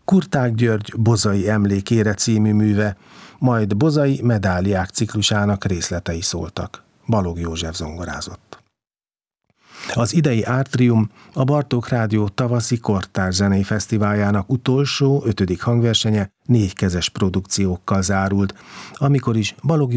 Kurták György Bozai emlékére című műve, majd Bozai medáliák ciklusának részletei szóltak. Balogh József zongorázott. Az idei Átrium a Bartók Rádió tavaszi kortárs zenei fesztiváljának utolsó, 5. hangversenye 4 kezes produkciókkal zárult, amikor is Balogh